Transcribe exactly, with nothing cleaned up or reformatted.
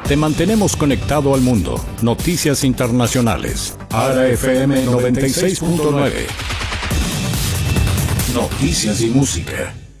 Te mantenemos conectado al mundo. Noticias internacionales. ARA F M noventa y seis punto nueve. Noticias y música.